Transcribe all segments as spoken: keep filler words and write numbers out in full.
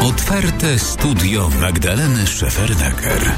Otwarte studio Magdaleny Szefernaker.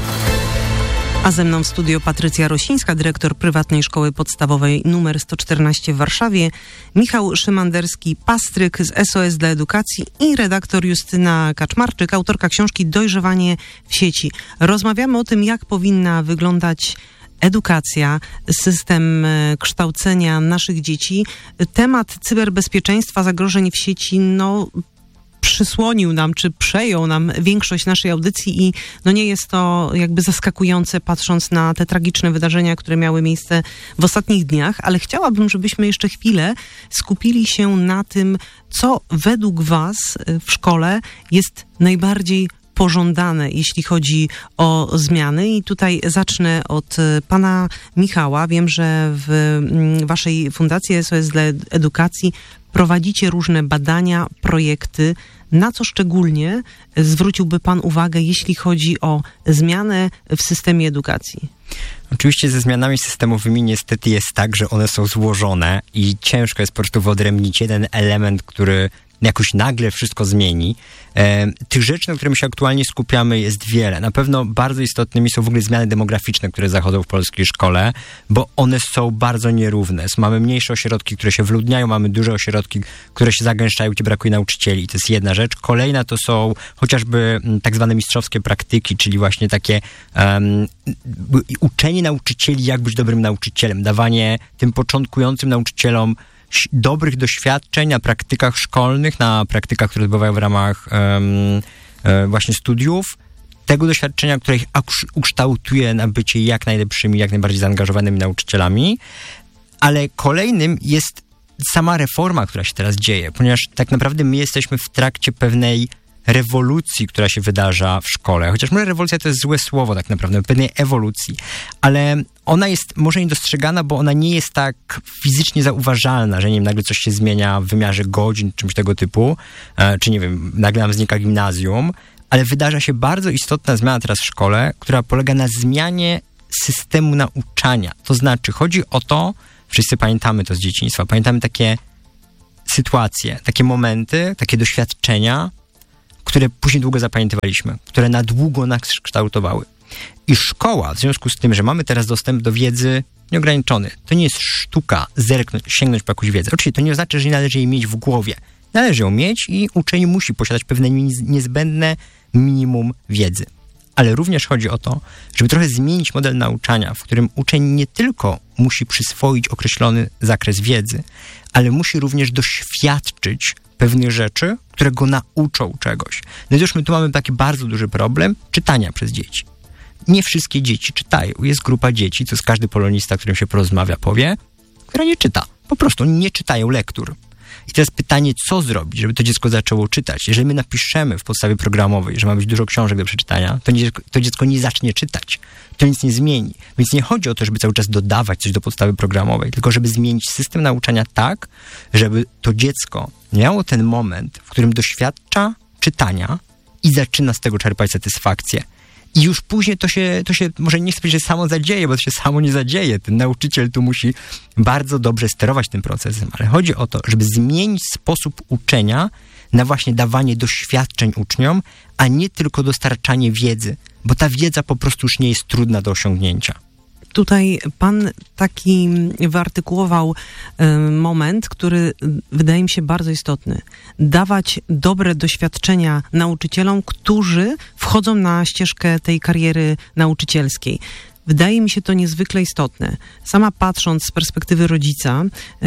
A ze mną w studio Patrycja Rosińska, dyrektor prywatnej szkoły podstawowej numer sto czternaście w Warszawie, Michał Szymanderski-Pastryk z S O S dla Edukacji i redaktor Justyna Kaczmarczyk, autorka książki Dojrzewanie w sieci. Rozmawiamy o tym, jak powinna wyglądać edukacja, system kształcenia naszych dzieci. Temat cyberbezpieczeństwa, zagrożeń w sieci, no przysłonił nam, czy przejął nam większość naszej audycji i no nie jest to jakby zaskakujące, patrząc na te tragiczne wydarzenia, które miały miejsce w ostatnich dniach, ale chciałabym, żebyśmy jeszcze chwilę skupili się na tym, co według was w szkole jest najbardziej pożądane, jeśli chodzi o zmiany. I tutaj zacznę od pana Michała. Wiem, że w waszej Fundacji S O S dla Edukacji prowadzicie różne badania, projekty. Na co szczególnie zwróciłby pan uwagę, jeśli chodzi o zmianę w systemie edukacji? Oczywiście ze zmianami systemowymi niestety jest tak, że one są złożone i ciężko jest po prostu wyodrębnić jeden element, który jakoś nagle wszystko zmieni. E, tych rzeczy, na które my się aktualnie skupiamy, jest wiele. Na pewno bardzo istotnymi są w ogóle zmiany demograficzne, które zachodzą w polskiej szkole, bo one są bardzo nierówne. Mamy mniejsze ośrodki, które się wyludniają, mamy duże ośrodki, które się zagęszczają, gdzie brakuje nauczycieli. To jest jedna rzecz. Kolejna to są chociażby tak zwane mistrzowskie praktyki, czyli właśnie takie um, uczenie nauczycieli, jak być dobrym nauczycielem, dawanie tym początkującym nauczycielom dobrych doświadczeń na praktykach szkolnych, na praktykach, które odbywają w ramach um, e, właśnie studiów, tego doświadczenia, które ich ukształtuje na bycie jak najlepszymi, jak najbardziej zaangażowanymi nauczycielami, ale kolejnym jest sama reforma, która się teraz dzieje, ponieważ tak naprawdę my jesteśmy w trakcie pewnej rewolucji, która się wydarza w szkole. Chociaż może rewolucja to jest złe słowo tak naprawdę, pewnej ewolucji, ale ona jest może niedostrzegana, bo ona nie jest tak fizycznie zauważalna, że nie wiem, nagle coś się zmienia w wymiarze godzin, czymś tego typu, czy nie wiem, nagle nam znika gimnazjum, ale wydarza się bardzo istotna zmiana teraz w szkole, która polega na zmianie systemu nauczania. To znaczy, chodzi o to, wszyscy pamiętamy to z dzieciństwa, pamiętamy takie sytuacje, takie momenty, takie doświadczenia, które później długo zapamiętywaliśmy, które na długo nas kształtowały. I szkoła, w związku z tym, że mamy teraz dostęp do wiedzy nieograniczony, to nie jest sztuka zerknąć, sięgnąć po jakąś wiedzę. Oczywiście to nie oznacza, że nie należy jej mieć w głowie. Należy ją mieć i uczeń musi posiadać pewne niezbędne minimum wiedzy. Ale również chodzi o to, żeby trochę zmienić model nauczania, w którym uczeń nie tylko musi przyswoić określony zakres wiedzy, ale musi również doświadczyć pewnych rzeczy, które go nauczą czegoś. No i już my tu mamy taki bardzo duży problem czytania przez dzieci. Nie wszystkie dzieci czytają. Jest grupa dzieci, co z każdy polonista, którym się porozmawia, powie, która nie czyta. Po prostu nie czytają lektur. I teraz pytanie, co zrobić, żeby to dziecko zaczęło czytać? Jeżeli my napiszemy w podstawie programowej, że ma być dużo książek do przeczytania, to, nie, to dziecko nie zacznie czytać. To nic nie zmieni. Więc nie chodzi o to, żeby cały czas dodawać coś do podstawy programowej, tylko żeby zmienić system nauczania tak, żeby to dziecko miało ten moment, w którym doświadcza czytania i zaczyna z tego czerpać satysfakcję. I już później to się, to się może nie chcę powiedzieć, że samo zadzieje, bo to się samo nie zadzieje. Ten nauczyciel tu musi bardzo dobrze sterować tym procesem, ale chodzi o to, żeby zmienić sposób uczenia na właśnie dawanie doświadczeń uczniom, a nie tylko dostarczanie wiedzy, bo ta wiedza po prostu już nie jest trudna do osiągnięcia. Tutaj pan taki wyartykułował y, moment, który wydaje mi się bardzo istotny. Dawać dobre doświadczenia nauczycielom, którzy wchodzą na ścieżkę tej kariery nauczycielskiej. Wydaje mi się to niezwykle istotne. Sama patrząc z perspektywy rodzica,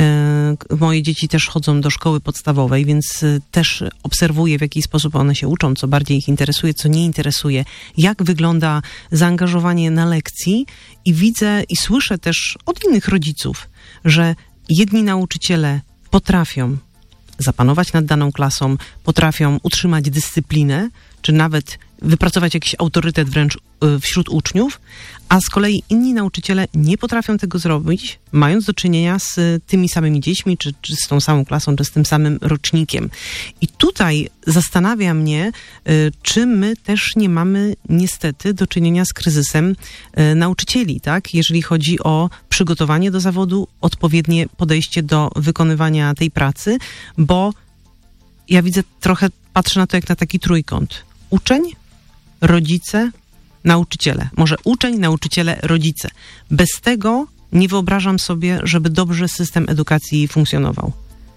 e, moje dzieci też chodzą do szkoły podstawowej, więc e, też obserwuję, w jaki sposób one się uczą, co bardziej ich interesuje, co nie interesuje, jak wygląda zaangażowanie na lekcji i widzę i słyszę też od innych rodziców, że jedni nauczyciele potrafią zapanować nad daną klasą, potrafią utrzymać dyscyplinę, czy nawet wypracować jakiś autorytet wręcz wśród uczniów, a z kolei inni nauczyciele nie potrafią tego zrobić, mając do czynienia z tymi samymi dziećmi, czy, czy z tą samą klasą, czy z tym samym rocznikiem. I tutaj zastanawia mnie, czy my też nie mamy niestety do czynienia z kryzysem nauczycieli, tak? Jeżeli chodzi o przygotowanie do zawodu, odpowiednie podejście do wykonywania tej pracy, bo ja widzę trochę patrzę na to jak na taki trójkąt. Uczeń, rodzice, nauczyciele. Może uczeń, nauczyciele, rodzice. Bez tego nie wyobrażam sobie, żeby dobrze system edukacji funkcjonował.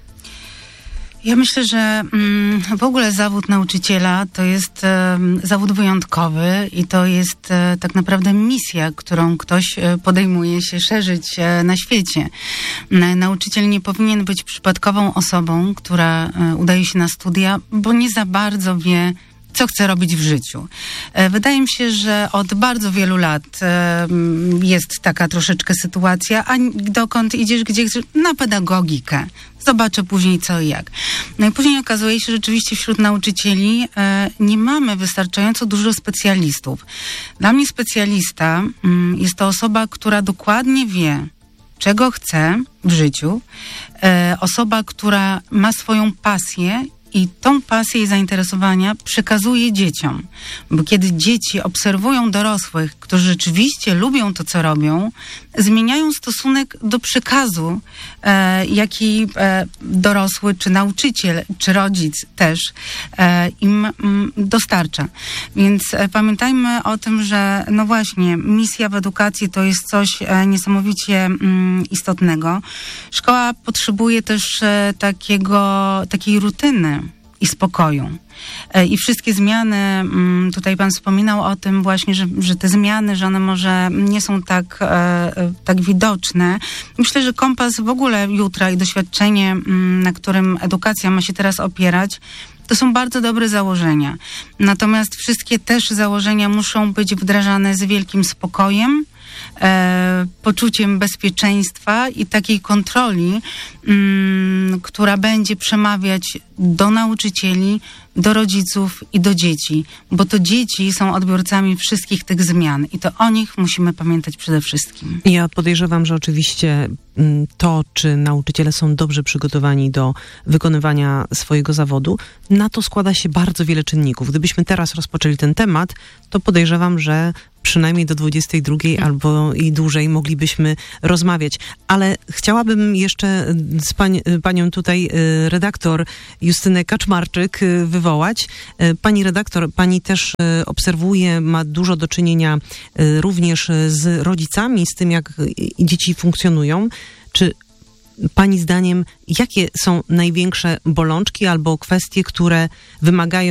Ja myślę, że mm, w ogóle zawód nauczyciela to jest e, zawód wyjątkowy i to jest e, tak naprawdę misja, którą ktoś e, podejmuje się szerzyć e, na świecie. E, nauczyciel nie powinien być przypadkową osobą, która e, udaje się na studia, bo nie za bardzo wie, co chce robić w życiu. E, wydaje mi się, że od bardzo wielu lat e, jest taka troszeczkę sytuacja, a dokąd idziesz, gdzie chcesz? Na pedagogikę. Zobaczę później co i jak. No i później okazuje się, że rzeczywiście wśród nauczycieli e, nie mamy wystarczająco dużo specjalistów. Dla mnie specjalista mm, jest to osoba, która dokładnie wie, czego chce w życiu. E, osoba, która ma swoją pasję i tą pasję i zainteresowania przekazuje dzieciom. Bo kiedy dzieci obserwują dorosłych, którzy rzeczywiście lubią to, co robią, zmieniają stosunek do przekazu, e, jaki e, dorosły, czy nauczyciel, czy rodzic też e, im m, dostarcza. Więc e, pamiętajmy o tym, że no właśnie, misja w edukacji to jest coś e, niesamowicie m, istotnego. Szkoła potrzebuje też e, takiego, takiej rutyny i spokoju. I wszystkie zmiany, tutaj pan wspominał o tym właśnie, że, że te zmiany, że one może nie są tak, tak widoczne. Myślę, że kompas w ogóle jutra i doświadczenie, na którym edukacja ma się teraz opierać, to są bardzo dobre założenia. Natomiast wszystkie też założenia muszą być wdrażane z wielkim spokojem, E, poczuciem bezpieczeństwa i takiej kontroli, mm, która będzie przemawiać do nauczycieli, do rodziców i do dzieci, bo to dzieci są odbiorcami wszystkich tych zmian i to o nich musimy pamiętać przede wszystkim. Ja podejrzewam, że oczywiście to, czy nauczyciele są dobrze przygotowani do wykonywania swojego zawodu, na to składa się bardzo wiele czynników. Gdybyśmy teraz rozpoczęli ten temat, to podejrzewam, że przynajmniej do dwudziestej drugiej albo i dłużej moglibyśmy rozmawiać. Ale chciałabym jeszcze z pań, panią tutaj redaktor Justynę Kaczmarczyk wywołać. Pani redaktor, pani też obserwuje, ma dużo do czynienia również z rodzicami, z tym, jak dzieci funkcjonują. Czy pani zdaniem, jakie są największe bolączki albo kwestie, które wymagają